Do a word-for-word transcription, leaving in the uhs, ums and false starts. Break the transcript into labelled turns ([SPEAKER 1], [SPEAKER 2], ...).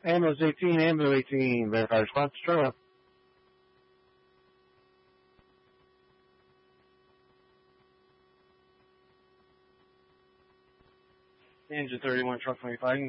[SPEAKER 1] Ambulance eighteen, ambulance eighteen, verify response, turn up. Engine thirty-one, truck twenty-five.